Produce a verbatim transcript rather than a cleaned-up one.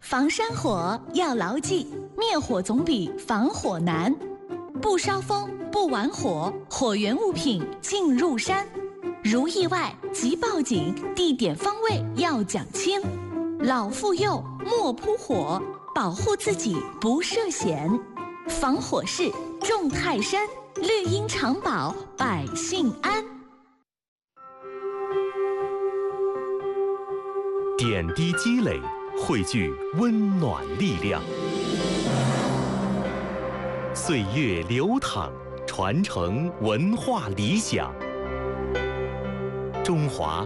防山火要牢记，灭火总比防火难。不烧风，不玩火，火源物品进入山。如意外即报警，地点方位要讲清。老妇幼莫扑火，保护自己不涉险。防火势重泰山，绿荫长保百姓安。 点滴积累，汇聚温暖力量。岁月流淌，传承文化理想。中华